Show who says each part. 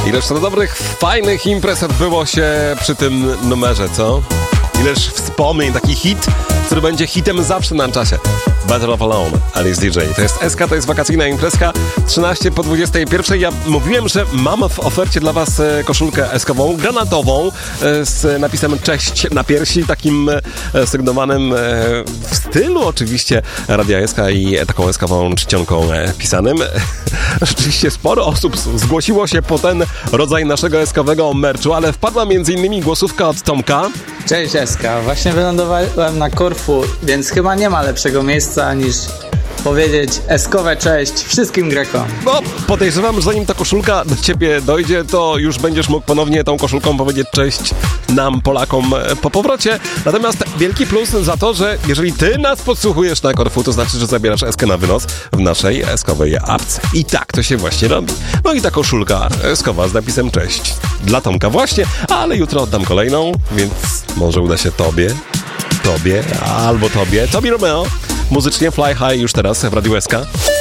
Speaker 1: Ileż to dobrych, fajnych imprez odbyło się przy tym numerze, co? Ileż wspomnień, taki hit, który będzie hitem zawsze na czasie. Better Off Alone, Alice DJ. To jest SK, to jest wakacyjna imprezka, 13 po 21. Ja mówiłem, że mam w ofercie dla was koszulkę SK-ową, granatową, z napisem cześć na piersi, takim sygnowanym w stylu oczywiście Radia SK i taką SK-ową czcionką pisanym. Rzeczywiście sporo osób zgłosiło się po ten rodzaj naszego SK-owego merchu, ale wpadła m.in. głosówka od Tomka.
Speaker 2: Cześć SK, właśnie wylądowałem na Korfu, więc chyba nie ma lepszego miejsca niż powiedzieć SK-owe cześć wszystkim Grekom.
Speaker 1: No, podejrzewam, że zanim ta koszulka do ciebie dojdzie, to już będziesz mógł ponownie tą koszulką powiedzieć cześć nam, Polakom, po powrocie. Natomiast wielki plus za to, że jeżeli ty nas podsłuchujesz na Korfu, to znaczy, że zabierasz SK na wynos w naszej SK-owej apce. I tak to się właśnie robi. No i ta koszulka SK-owa z napisem cześć dla Tomka właśnie, ale jutro oddam kolejną, więc może uda się tobie albo tobie. Tobi Romeo, muzycznie Fly High już teraz w Radiu SK.